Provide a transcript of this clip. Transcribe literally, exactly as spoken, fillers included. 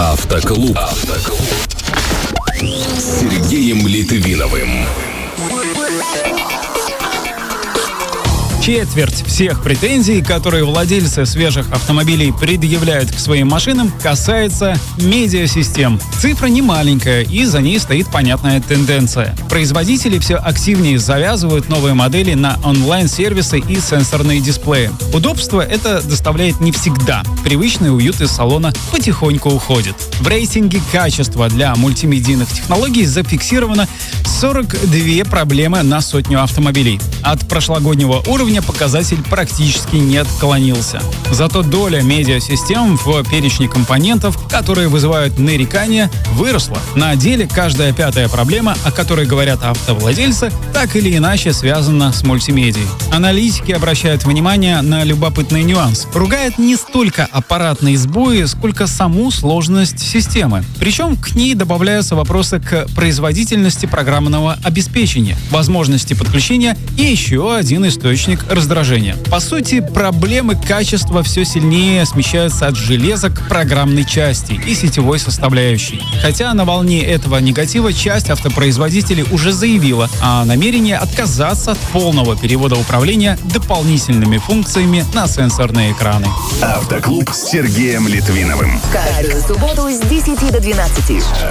Автоклуб. Автоклуб. С Сергеем Литвиновым. Четверть всех претензий, которые владельцы свежих автомобилей предъявляют к своим машинам, касается медиасистем. Цифра не маленькая, и за ней стоит понятная тенденция. Производители все активнее завязывают новые модели на онлайн-сервисы и сенсорные дисплеи. Удобство это доставляет не всегда. Привычный уют из салона потихоньку уходит. В рейтинге качества для мультимедийных технологий зафиксировано сорок две проблемы на сотню автомобилей. От прошлогоднего уровня показатель практически не отклонился. Зато доля медиасистем в перечне компонентов, которые вызывают нарекания, выросла. На деле каждая пятая проблема, о которой говорят автовладельцы, так или иначе связана с мультимедией. Аналитики обращают внимание на любопытный нюанс. Ругают не столько аппаратные сбои, сколько саму сложность системы. Причем к ней добавляются вопросы к производительности программного обеспечения, возможности подключения и еще один источник раздражения. По сути, проблемы качества все сильнее смещаются от железа к программной части и сетевой составляющей. Хотя на волне этого негатива часть автопроизводителей уже заявила о намерении отказаться от полного перевода управления дополнительными функциями на сенсорные экраны. Автоклуб с Сергеем Литвиновым. Каждую субботу с десяти до двенадцати.